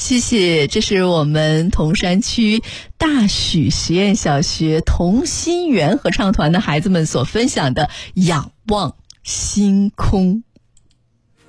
谢谢，这是我们铜山区大许实验小学同心圆合唱团的孩子们所分享的《仰望星空》。